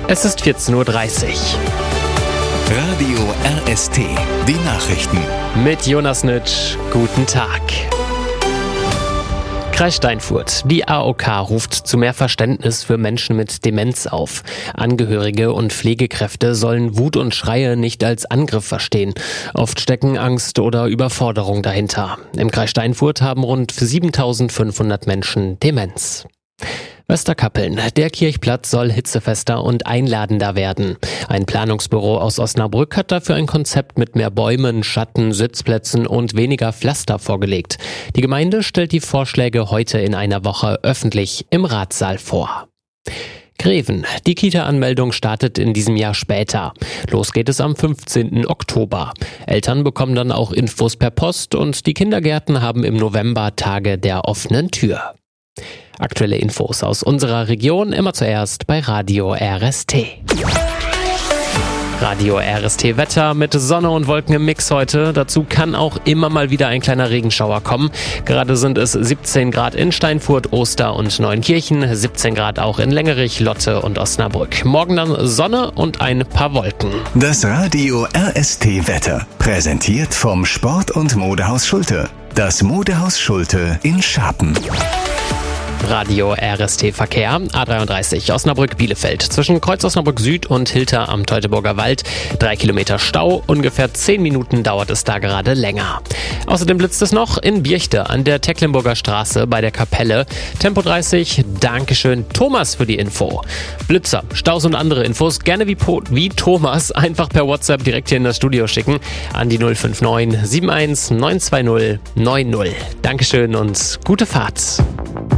Es ist 14.30 Uhr. Radio RST, die Nachrichten. Mit Jonas Nitsch, guten Tag. Kreis Steinfurt. Die AOK ruft zu mehr Verständnis für Menschen mit Demenz auf. Angehörige und Pflegekräfte sollen Wut und Schreie nicht als Angriff verstehen. Oft stecken Angst oder Überforderung dahinter. Im Kreis Steinfurt haben rund 7.500 Menschen Demenz. Westerkappeln. Der Kirchplatz soll hitzefester und einladender werden. Ein Planungsbüro aus Osnabrück hat dafür ein Konzept mit mehr Bäumen, Schatten, Sitzplätzen und weniger Pflaster vorgelegt. Die Gemeinde stellt die Vorschläge heute in einer Woche öffentlich im Ratssaal vor. Greven. Die Kita-Anmeldung startet in diesem Jahr später. Los geht es am 15. Oktober. Eltern bekommen dann auch Infos per Post und die Kindergärten haben im November Tage der offenen Tür. Aktuelle Infos aus unserer Region immer zuerst bei Radio RST. Radio RST Wetter mit Sonne und Wolken im Mix heute. Dazu kann auch immer mal wieder ein kleiner Regenschauer kommen. Gerade sind es 17 Grad in Steinfurt, Oster und Neunkirchen, 17 Grad auch in Lengerich, Lotte und Osnabrück. Morgen dann Sonne und ein paar Wolken. Das Radio RST Wetter, präsentiert vom Sport- und Modehaus Schulte. Das Modehaus Schulte in Scharpen. Radio RST Verkehr, A33 Osnabrück-Bielefeld. Zwischen Kreuz Osnabrück Süd und Hilter am Teutoburger Wald 3 Kilometer Stau, ungefähr 10 Minuten dauert es da gerade länger. Außerdem blitzt es noch in Birchte an der Tecklenburger Straße bei der Kapelle. Tempo 30, Dankeschön Thomas für die Info. Blitzer, Staus und andere Infos gerne wie Thomas einfach per WhatsApp direkt hier in das Studio schicken an die 059 71 920 90. Dankeschön und gute Fahrt.